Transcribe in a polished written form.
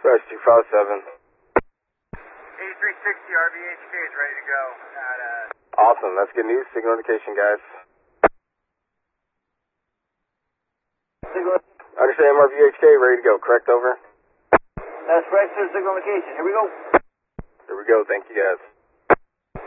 Rush 257. 8360 RVHK is ready to go. Awesome, that's good news. Signal indication, guys. Signal. Understand RVHK, ready to go. Correct, over. That's correct, sir. Signal indication. Here we go. Here we go. Thank you, guys.